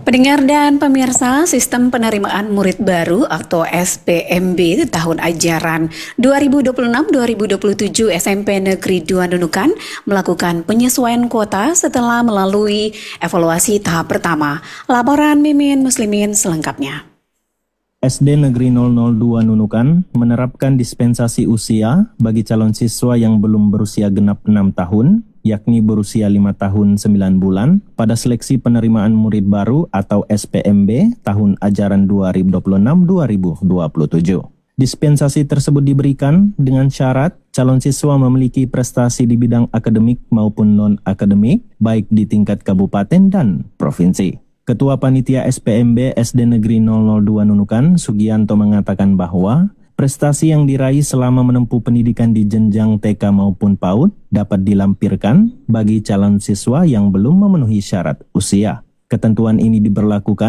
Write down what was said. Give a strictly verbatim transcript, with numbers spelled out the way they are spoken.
Pendengar dan pemirsa, sistem penerimaan murid baru atau S P M B tahun ajaran dua ribu dua puluh enam dua ribu dua puluh tujuh S M P Negeri dua Nunukan melakukan penyesuaian kuota setelah melalui evaluasi tahap pertama. Laporan Mimin Muslimin selengkapnya. S D Negeri nol nol dua Nunukan menerapkan dispensasi usia bagi calon siswa yang belum berusia genap enam tahun, yakni berusia lima tahun sembilan bulan, pada seleksi penerimaan murid baru atau S P M B tahun ajaran dua ribu dua puluh enam dua ribu dua puluh tujuh. Dispensasi tersebut diberikan dengan syarat calon siswa memiliki prestasi di bidang akademik maupun non-akademik, baik di tingkat kabupaten dan provinsi. Ketua Panitia S P M B S D Negeri nol nol dua Nunukan, Sugianto, mengatakan bahwa prestasi yang diraih selama menempuh pendidikan di jenjang T K maupun PAUD dapat dilampirkan bagi calon siswa yang belum memenuhi syarat usia. Ketentuan ini diberlakukan